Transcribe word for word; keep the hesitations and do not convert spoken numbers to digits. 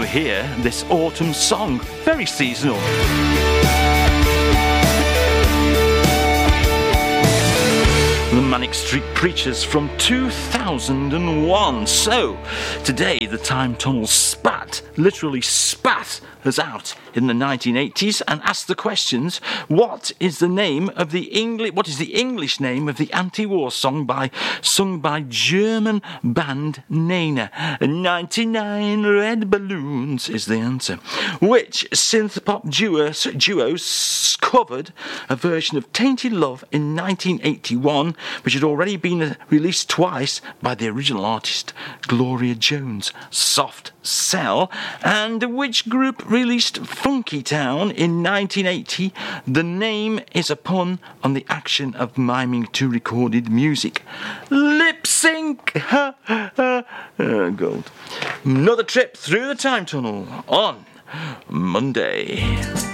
hear this autumn song. Very seasonal. The Manic Street Preachers from two thousand one. So, today the Time Tunnel spat, literally spat, us out in the nineteen eighties and asked the questions: what is the name of the English? What is the English name of the anti-war song by sung by German band Nena? ninety-nine Red Balloons is the answer. Which synth pop duo duos covered a version of Tainted Love in nineteen eighty-one, which had already been released twice by the original artist Gloria Jones? Soft Cell. And which group released Funky Town in nineteen eighty? The name is a pun on the action of miming to recorded music. Lip sync! Ha, ha. Oh, gold. Another trip through the Time Tunnel on Monday.